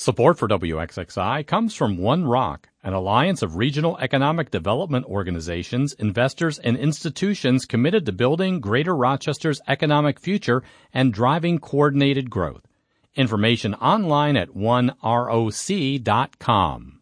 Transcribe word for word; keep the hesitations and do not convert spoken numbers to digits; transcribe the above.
Support for W X X I comes from One Rock, an alliance of regional economic development organizations, investors, and institutions committed to building Greater Rochester's economic future and driving coordinated growth. Information online at one roc dot com.